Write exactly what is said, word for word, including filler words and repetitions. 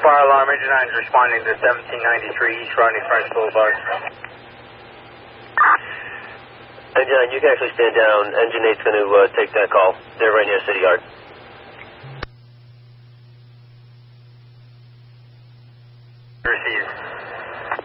Fire alarm, engine nine is responding to seventeen ninety-three East Rodney French Boulevard. Engine nine, you can actually stand down. Engine eight's going to uh, take that call. They're right near City Yard. Received.